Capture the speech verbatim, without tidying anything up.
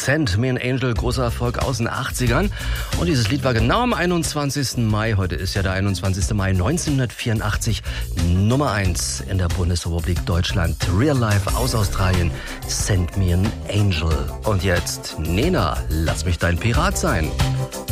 Send Me an Angel, großer Erfolg aus den achtzigern. Und dieses Lied war genau am einundzwanzigsten Mai, heute ist ja der einundzwanzigste Mai neunzehnhundertvierundachtzig, Nummer eins in der Bundesrepublik Deutschland. Real Life aus Australien, Send Me an Angel. Und jetzt, Nena, lass mich dein Pirat sein.